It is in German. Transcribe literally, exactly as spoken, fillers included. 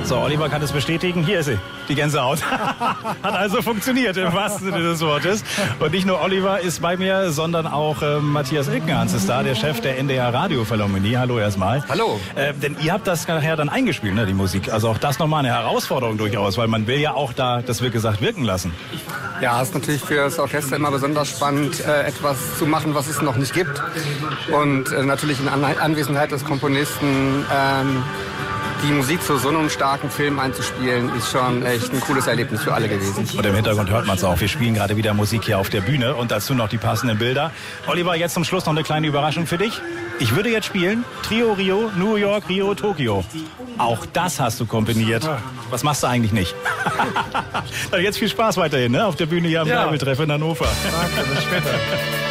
So, Oliver kann es bestätigen. Hier ist sie, die Gänsehaut. Hat also funktioniert, im wahrsten Sinne des Wortes. Und nicht nur Oliver ist bei mir, sondern auch äh, Matthias Ilkenhans ist da, der Chef der N D R Radio-Philharmonie. Hallo erstmal. Hallo. Äh, denn ihr habt das nachher dann eingespielt, ne, die Musik. Also auch das nochmal eine Herausforderung durchaus, weil man will ja auch da, das wird gesagt, wirken lassen. Ja, es ist natürlich für das Orchester immer besonders spannend, äh, etwas zu machen, was es noch nicht gibt. Und äh, natürlich in An- Anwesenheit des Komponisten ähm, die Musik zu so einem starken Film einzuspielen, ist schon echt ein cooles Erlebnis für alle gewesen. Und im Hintergrund hört man es auch. Wir spielen gerade wieder Musik hier auf der Bühne und dazu noch die passenden Bilder. Oliver, jetzt zum Schluss noch eine kleine Überraschung für dich. Ich würde jetzt spielen Trio Rio, New York, Rio, Tokio. Auch das hast du kombiniert. Was machst du eigentlich nicht? Dann jetzt viel Spaß weiterhin, ne? Auf der Bühne hier am Ja. Bärbeltreff in Hannover. Danke, bis später.